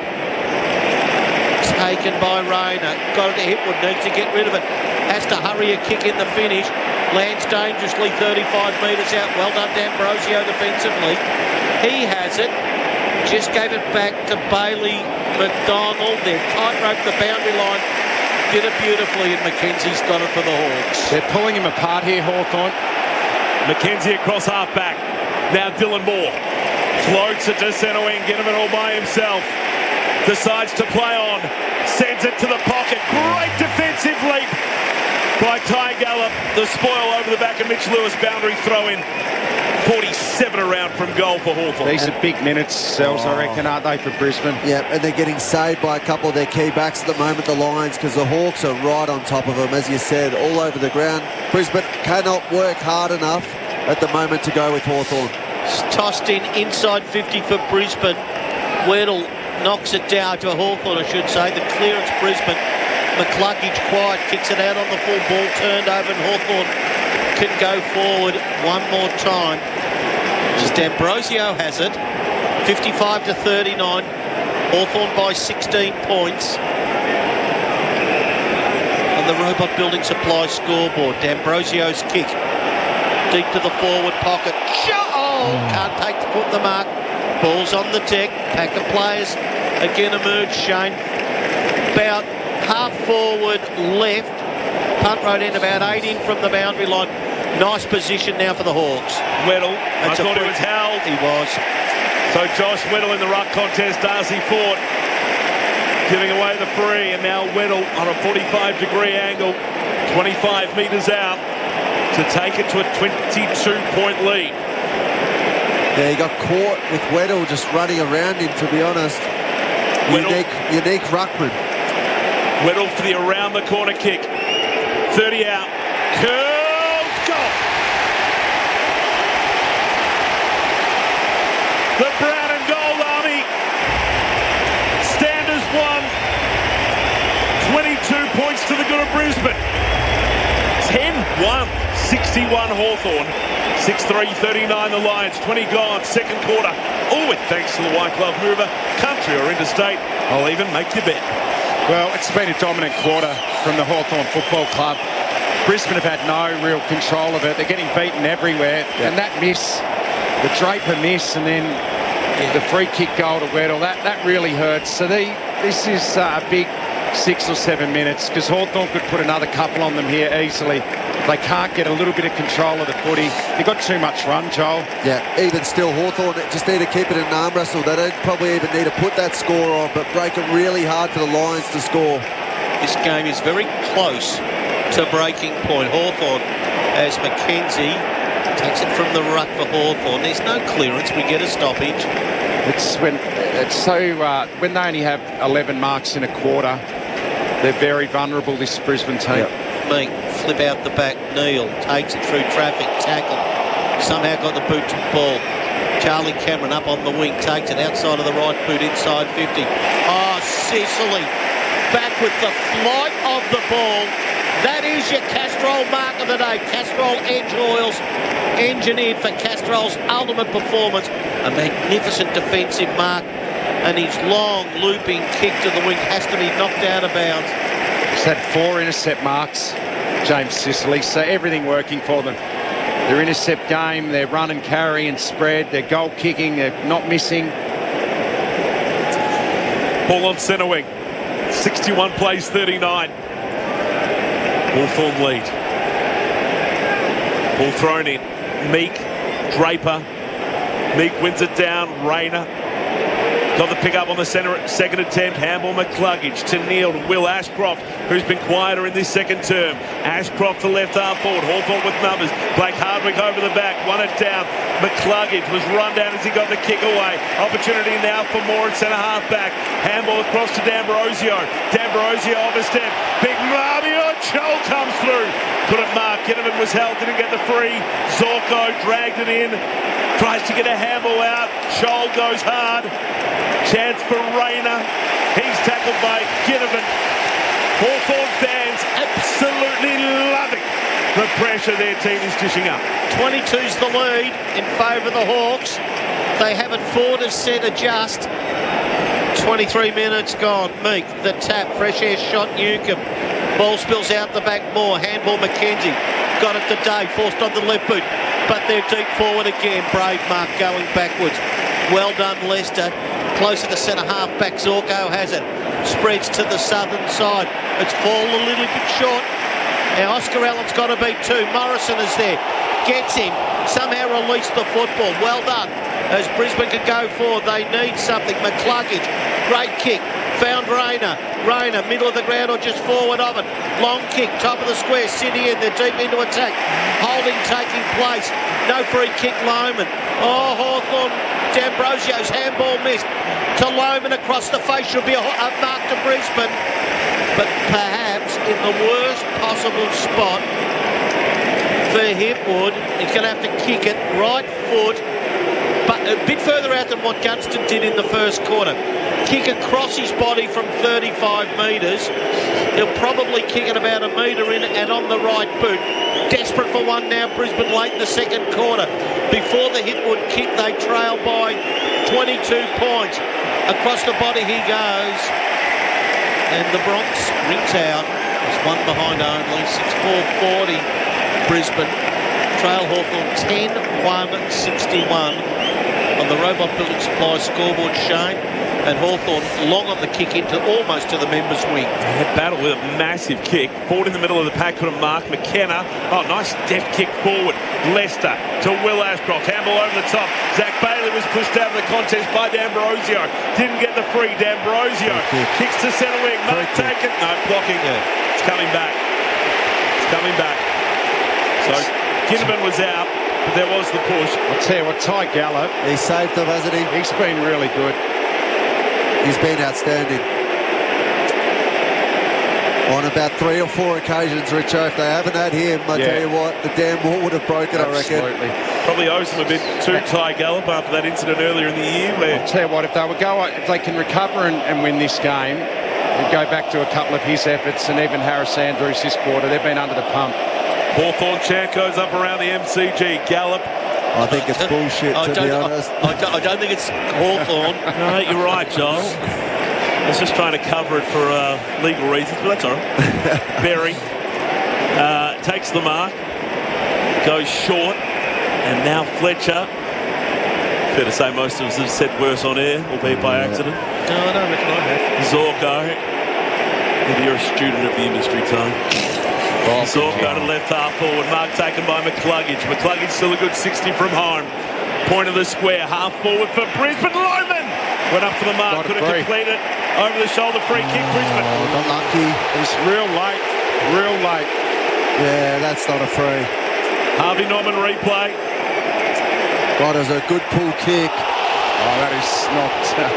Taken by Rayner. Got it to Hipwood. Needs to get rid of it. Has to hurry a kick in the finish. Lands dangerously thirty-five metres out. Well done, D'Ambrosio defensively. He has it. Just gave it back to Bailey McDonald. They've tight-roped the boundary line. Did it beautifully, and Mackenzie's got it for the Hawks. They're pulling him apart here, Hawthorn. Mackenzie across half back. Now Dylan Moore. Floats it to centre wing. Ginnivan all by himself. Decides to play on. Sends it to the pocket. Great defensive leap by Ty Gallup. The spoil over the back of Mitch Lewis. Boundary throw in. forty-seven around from goal for Hawthorn. These are big minutes, Sells, I reckon, aren't they, for Brisbane? Yeah, and they're getting saved by a couple of their key backs at the moment, the Lions, because the Hawks are right on top of them, as you said, all over the ground. Brisbane cannot work hard enough at the moment to go with Hawthorn. Tossed in inside fifty for Brisbane. Weddle knocks it down to Hawthorn, I should say. The clearance, Brisbane. McCluggage quiet, kicks it out on the full ball, turned over, and Hawthorn can go forward one more time. Just D'Ambrosio has it. fifty-five to thirty-nine. Hawthorn by sixteen points. On the Robot Building Supply scoreboard, D'Ambrosio's kick. Deep to the forward pocket. Oh, can't take the foot in the mark. Ball's on the deck. Pack of players again emerge, Shane. About half forward left. Punt road end about eight in from the boundary line. Nice position now for the Hawks. Weddle. I That's a thought he free- was held. He was. So Josh Weddle in the ruck contest. Darcy Fort giving away the free. And now Weddle on a forty-five degree angle. twenty-five metres out to take it to a twenty-two point lead. Yeah, he got caught with Weddle just running around him, to be honest. Weddle. Unique, unique ruckman. Weddle for the around the corner kick. thirty out. Curls, goal. The brown and gold army stand as one. twenty-two points to the good of Brisbane. ten one. sixty-one Hawthorn. six three thirty-nine the Lions. twenty gone. Second quarter. All with thanks to the White Glove Mover. Country or interstate. I'll even make you bet. Well, it's been a dominant quarter from the Hawthorn Football Club. Brisbane have had no real control of it. They're getting beaten everywhere. Yeah. And that miss, the Draper miss, and then yeah. the free kick goal to Weddle, that, that really hurts. So they, this is uh, a big six or seven minutes because Hawthorn could put another couple on them here easily. They can't get a little bit of control of the footy. They've got too much run, Joel. Yeah, even still, Hawthorn just need to keep it in an arm wrestle. They don't probably even need to put that score on, but break it really hard for the Lions to score. This game is very close to breaking point. Hawthorn, as Mackenzie takes it from the ruck for Hawthorn. There's no clearance. We get a stoppage. It's when it's so uh, when they only have eleven marks in a quarter, they're very vulnerable, this Brisbane team. Yep. Meek, flip out the back, Neil takes it through traffic, tackle, somehow got the boot to the ball. Charlie Cameron up on the wing, takes it outside of the right boot, inside fifty. Oh, Sicily, back with the flight of the ball. That is your Castrol mark of the day. Castrol Edge Oils, engineered for Castrol's ultimate performance. A magnificent defensive mark, and his long looping kick to the wing has to be knocked out of bounds. He's had four intercept marks, James Sicily, so everything working for them. Their intercept game, their run and carry and spread, their goal kicking, they're not missing. Ball on centre wing. sixty-one plays thirty-nine. Hawthorn lead. Ball thrown in. Meek, Draper. Meek wins it down. Rayner got the pick up on the centre second attempt. Handball McCluggage to Neil to Will Ashcroft, who's been quieter in this second term. Ashcroft to left half forward. Hawthorn with numbers. Blake Hardwick over the back. Won it down. McCluggage was run down as he got the kick away. Opportunity now for Moore at centre half back. Handball across to D'Ambrosio. D'Ambrosio off a step. Big Marmio. Chol comes through. Couldn't mark. Ginnivan was held. Didn't get the free. Zorko dragged it in. Tries to get a handball out. Chol goes hard. Chance for Rayner. He's tackled by Ginnivan. Hawthorn fans absolutely loving the pressure their team is dishing up. twenty-two's the lead in favour of the Hawks. They have it forward of centre just. twenty-three minutes gone. Meek, the tap, fresh air shot, Newcomb. Ball spills out the back more. Handball McKenzie. Got it to Dave, forced on the left boot. But they're deep forward again. Brave mark going backwards. Well done, Leicester. Closer to centre half back. Zorko has it. Spreads to the southern side. It's fallen a little bit short. Now Oscar Allen's got to beat two. Morrison is there. Gets him. Somehow released the football. Well done. As Brisbane can go forward, they need something. McCluggage. Great kick. Found Rayner. Rayner, middle of the ground or just forward of it. Long kick, top of the square. City in. They're deep into attack. Holding taking place. No free kick, Loman. Oh, Hawthorn. D'Ambrosio's handball missed. To Loman across the face. Should be a, a mark to Brisbane. But perhaps in the worst possible spot for Hipwood. He's going to have to kick it right foot. But a bit further out than what Gunston did in the first quarter. Kick across his body from thirty-five metres. He'll probably kick it about a metre in and on the right boot. Desperate for one now, Brisbane late in the second quarter. Before the Hipwood kick, they trail by twenty-two points. Across the body he goes. And the Bronx rings out. It's one behind only. six four forty Brisbane. Trail Hawthorn ten one sixty-one on the Robot Building Supply scoreboard, Shane. And Hawthorn long on the kick into almost to the members' wing. They battle with a massive kick. Forward in the middle of the pack, couldn't mark. McKenna, oh, nice deft kick forward. Leicester to Will Ashcroft. Handball over the top. Zach Bailey was pushed out of the contest by D'Ambrosio. Didn't get the free. D'Ambrosio kicks to centre wing. Mark taken. No, blocking. Yeah. It's coming back. It's coming back. So Ginnivan was out, but there was the push. I'll tell you what, Ty Gallo. He saved them, hasn't he? He's been really good. He's been outstanding. On about three or four occasions, Richo. If they haven't had him, I yeah. tell you what, the damn wall would have broken, Absolutely. I reckon. Probably owes them a bit to Ty Gallup after that incident earlier in the year. Where I'll tell you what, if they would go, if they can recover and, and win this game, and go back to a couple of his efforts, and even Harris Andrews this quarter, they've been under the pump. Hawthorn chant goes up around the M C G. Gallop. I think it's bullshit, I to don't, be honest. I, I, don't, I don't think it's Hawthorn. No, you're right, Joel. I was just trying to cover it for uh, legal reasons, but that's all right. Berry uh, takes the mark, goes short, and now Fletcher. Fair to say most of us have said worse on air, albeit by accident. No, I don't reckon I have. Zorko. Maybe you're a student of the industry, Tom. Oh, Zorko to left half forward. Mark taken by McCluggage. McCluggage still a good sixty from home. Point of the square. Half forward for Brisbane. Loman went up for the mark. Could have completed over the shoulder. Free kick, Brisbane. Oh, not lucky. It was real late. Real late. Yeah, that's not a free. Harvey Norman replay. God, it was a good pull kick. Oh, that is not...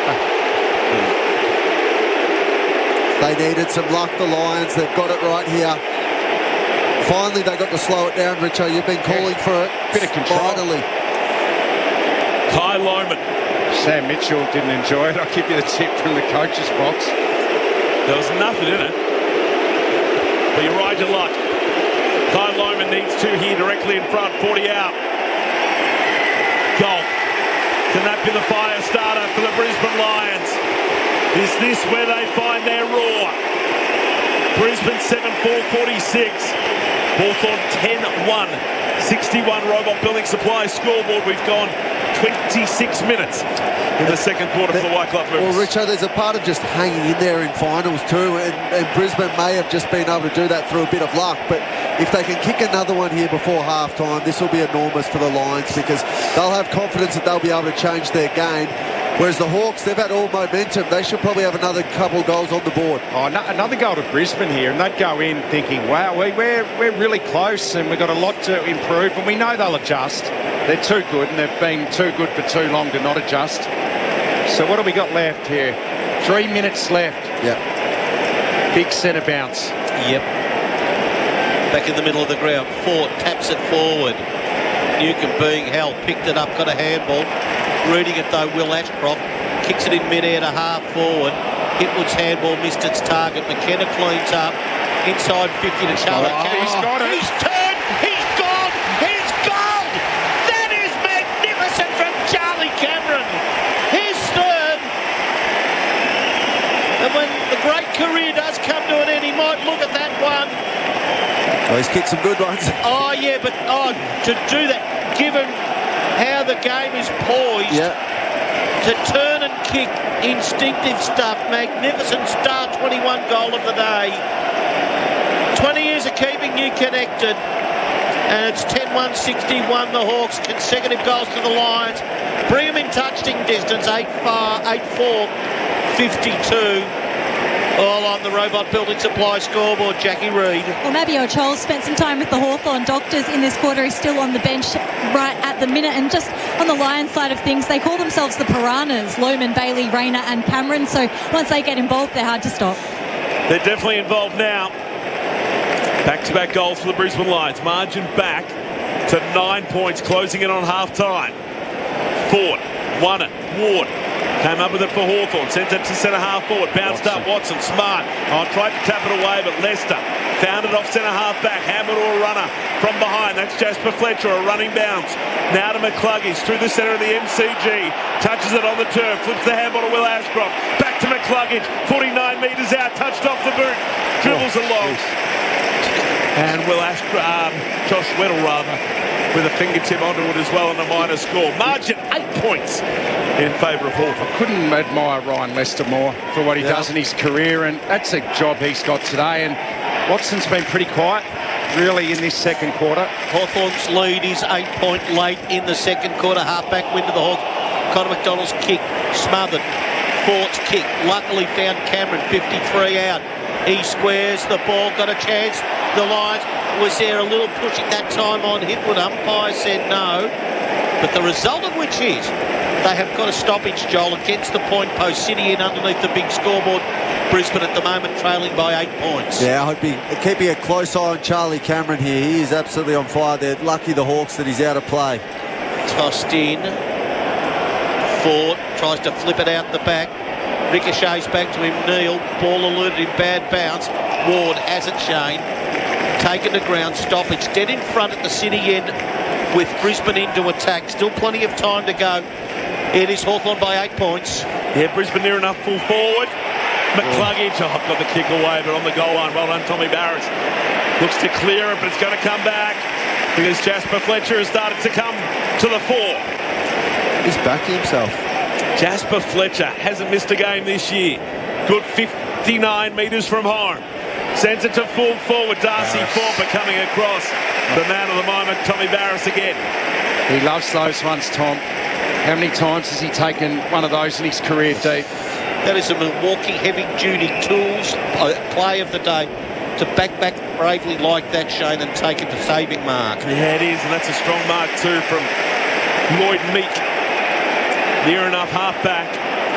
They needed some luck, the Lions. They've got it right here. Finally, they got to slow it down, Richo. You've been calling for it. Bit of control. Finally. Kai Loman. Sam Mitchell didn't enjoy it. I'll give you the tip from the coach's box. There was nothing in it. But you ride your luck. Kai Loman needs two here directly in front. forty out. Goal. Can that be the fire starter for the Brisbane Lions? Is this where they find their roar? Brisbane seven four forty-six. Hawthorn ten one. sixty-one Robot Building Supply scoreboard. We've gone twenty-six minutes in the second quarter for the White Club Moves. Well, Richo, there's a part of just hanging in there in finals too, and, and Brisbane may have just been able to do that through a bit of luck, but if they can kick another one here before half-time, this will be enormous for the Lions because they'll have confidence that they'll be able to change their game. Whereas the Hawks, they've had all momentum. They should probably have another couple of goals on the board. Oh, no, another goal to Brisbane here, and they'd go in thinking, wow, we, we're, we're really close and we've got a lot to improve, and we know they'll adjust. They're too good, and they've been too good for too long to not adjust. So what have we got left here? Three minutes left. Yep. Big centre bounce. Yep. Back in the middle of the ground. Ford taps it forward. Newcomb being held. Picked it up. Got a handball. Reading it though, Will Ashcroft. Kicks it in mid-air to half forward. Hitwood's handball missed its target. McKenna cleans up. Inside fifty to Charlie Oh, Cameron. he's got it. He's turned. He's gone. He's gone. That is magnificent from Charlie Cameron. His third. And when the great career does come to an end, he might look at that one. Oh, he's kicked some good ones. Oh, yeah, but oh, to do that, given how the game is poised, yeah. to turn and kick, instinctive stuff, magnificent star twenty-one goal of the day. twenty years of keeping you connected, and it's ten one sixty-one, the Hawks, consecutive goals to the Lions. Bring them in touching distance, eight four fifty-two. All on the Robot Building Supply scoreboard, Jackie Reid. Well, Mabior Charles spent some time with the Hawthorn doctors in this quarter. He's still on the bench right at the minute. And just on the Lions side of things, they call themselves the Piranhas, Loman, Bailey, Rayner and Cameron. So once they get involved, they're hard to stop. They're definitely involved now. Back-to-back goals for the Brisbane Lions. Margin back to nine points, closing in on half-time. Ford won it. Ward came up with it for Hawthorn. Sends it to centre half forward. Bounced Watson. up. Watson. Smart. Oh, tried to tap it away, but Leicester found it off centre half back. Hammer to a runner from behind. That's Jasper Fletcher. A running bounce. Now to McCluggage through the centre of the M C G. Touches it on the turf. Flips the handball to Will Ashcroft. Back to McCluggage. forty-nine metres out. Touched off the boot. Dribbles Oh, along. geez. And Will Ashcroft, um, Josh Weddle rather, with a fingertip onto it as well, and a minor score. Margin eight points in favour of Hawthorn. Couldn't admire Ryan Lester more for what he Yeah. does in his career, and that's a job he's got today. And Watson's been pretty quiet, really, in this second quarter. Hawthorn's lead is eight point late in the second quarter. Halfback win to the Hawks. Connor McDonald's kick smothered. Fort's kick luckily found Cameron, fifty-three out. He squares the ball, got a chance. The Lions was there a little pushing that time on Hitwood. Umpire said no. But the result of which is they have got a stoppage, Joel, against the point post. City in underneath the big scoreboard. Brisbane at the moment trailing by eight points. Yeah, I hope he keeping a close eye on Charlie Cameron here. He is absolutely on fire. They're lucky, the Hawks, that he's out of play. Tossed in. Ford tries to flip it out the back. Ricochets back to him. Neal. Ball eluded him. Bad bounce. Ward has it, Shane. taken to ground stoppage. Dead in front at the City end with Brisbane into attack. Still plenty of time to go. It is Hawthorn by eight points. Yeah, Brisbane near enough full forward. McCluggage, oh, got the kick away, but on the goal line, well done, Tommy Barrett. Looks to clear it, but it's going to come back because Jasper Fletcher has started to come to the fore. He's backing himself. Jasper Fletcher hasn't missed a game this year. Good fifty-nine metres from home. Sends it to full forward. Darcy Thorpe coming across. The man of the moment, Tommy Barris again. He loves those ones, Tom. How many times has he taken one of those in his career deep? That is a Milwaukee heavy-duty tools play of the day. To back back bravely like that, Shane, and take it to saving mark. Yeah, it is, and that's a strong mark too from Lloyd Meek. Near enough half-back.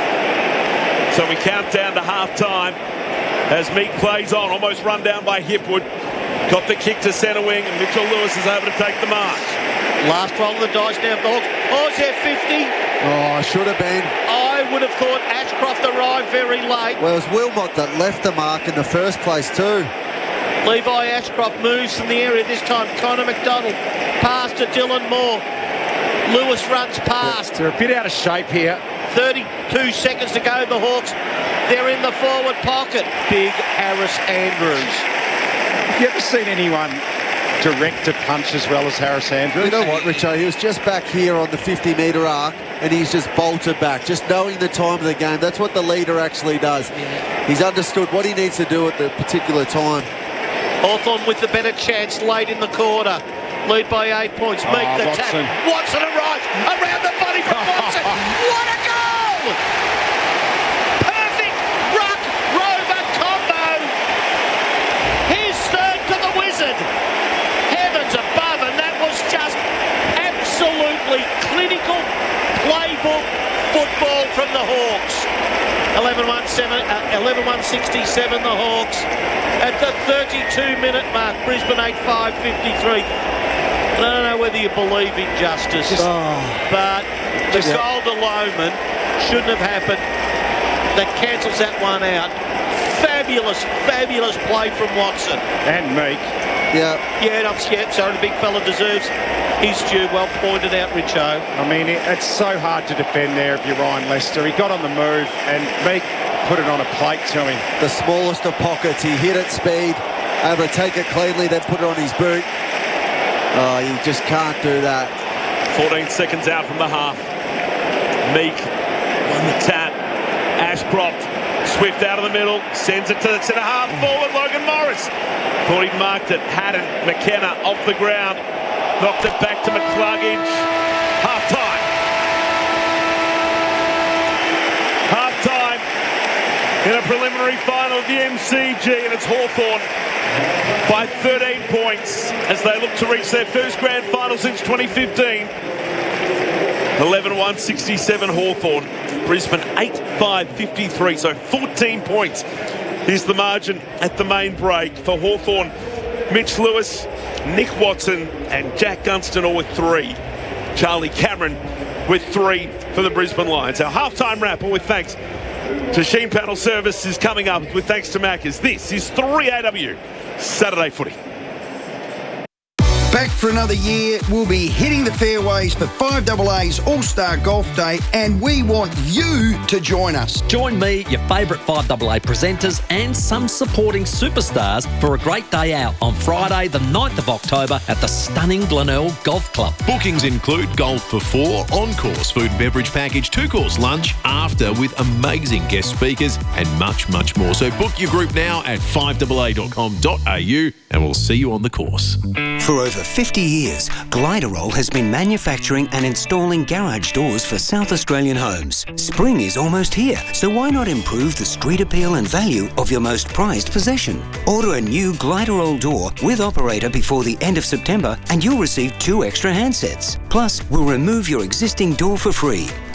So we count down to half-time as Meek plays on, almost run down by Hipwood. Got the kick to centre wing, and Mitchell Lewis is able to take the mark. Last roll of the dice now for the Hawks. Oh, is there fifty? Oh, should have been. I would have thought Ashcroft arrived very late. Well, it was Wilmot that left the mark in the first place too. Levi Ashcroft moves from the area this time. Connor McDonald pass to Dylan Moore. Lewis runs past. They're a bit out of shape here. thirty-two seconds to go. The Hawks, they're in the forward pocket. Big Harris Andrews. Have you ever seen anyone direct a punch as well as Harris Andrews? You know what, Richo? He was just back here on the fifty metre arc and he's just bolted back, just knowing the time of the game. That's what the leader actually does. Yeah. He's understood what he needs to do at the particular time. Hawthorn with the better chance late in the quarter. Lead by eight points. Oh, Meek the Watson. tap. Watson arrives around the body from Watson. What a goal! Perfect ruck rover combo. His third to the Wizard. Heavens above, and that was just absolutely clinical playbook football from the Hawks. eleven one sixty-seven the Hawks. At the thirty-two minute mark, Brisbane eight five fifty-three. I don't know whether you believe in justice, oh. but the Just, goal to Lohman shouldn't have happened. That cancels that one out. Fabulous, fabulous play from Watson. And Meek. Yeah. Yeah, I'm scared. Sorry, the big fella deserves his due. Well pointed out, Richo. I mean, it, it's so hard to defend there if you're Ryan Lester. He got on the move and Meek put it on a plate to him. The smallest of pockets. He hit it speed, able to take it cleanly, then put it on his boot. Oh, you just can't do that. fourteen seconds out from the half. Meek on the tap. Ashcroft, Swift out of the middle, sends it to the centre half forward. Logan Morris thought he'd marked it. Hadn't. McKenna off the ground, knocked it back to McCluggage. Half time. Half time in a preliminary final of the M C G, and it's Hawthorn by thirteen points as they look to reach their first grand final since twenty fifteen. eleven one sixty-seven Hawthorn. Brisbane eight five fifty-three, so fourteen points is the margin at the main break for Hawthorn. Mitch Lewis, Nick Watson and Jack Gunston all with three. Charlie Cameron with three for the Brisbane Lions. Our halftime wrap, all with thanks to Sheen Panel Services, coming up with thanks to Maccas. This is three A W Saturday Footy. Back for another year, we'll be hitting the fairways for five A A's All-Star Golf Day, and we want you to join us. Join me, your favourite five A A presenters and some supporting superstars for a great day out on Friday the ninth of October at the stunning Glenelg Golf Club. Bookings include golf for four, on-course food and beverage package, two-course lunch, after with amazing guest speakers and much, much more. So book your group now at five A A dot com dot a u and we'll see you on the course. For over fifty years, Gliderol has been manufacturing and installing garage doors for South Australian homes. Spring is almost here, so why not improve the street appeal and value of your most prized possession? Order a new Gliderol door with operator before the end of September and you'll receive two extra handsets. Plus, we'll remove your existing door for free.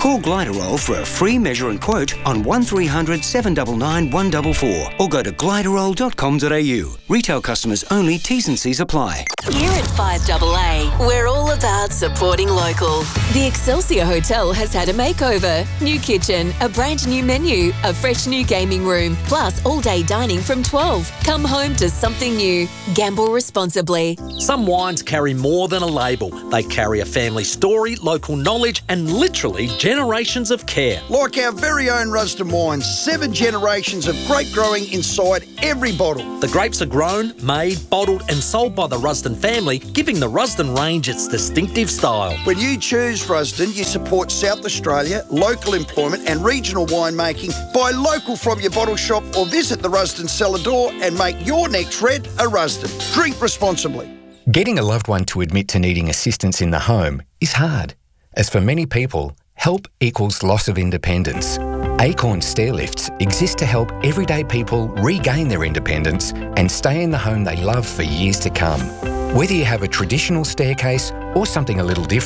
Call Gliderol for a free measure and quote on one three hundred seven nine nine one four four or go to gliderol dot com dot a u. Retail customers only, T's and C's apply. Here at five A A, we're all about supporting local. The Excelsior Hotel has had a makeover. New kitchen, a brand new menu, a fresh new gaming room, plus all-day dining from twelve. Come home to something new. Gamble responsibly. Some wines carry more than a label. They carry a family story, local knowledge, and literally generations of care. Like our very own Rusden wines, seven generations of grape growing inside every bottle. The grapes are grown, made, bottled and sold by the Rusden family, giving the Rusden range its distinctive style. When you choose Rusden, you support South Australia, local employment and regional winemaking. Buy local from your bottle shop or visit the Rusden cellar door and make your next red a Rusden. Drink responsibly. Getting a loved one to admit to needing assistance in the home is hard, as for many people, help equals loss of independence. Acorn Stairlifts exist to help everyday people regain their independence and stay in the home they love for years to come. Whether you have a traditional staircase or something a little different,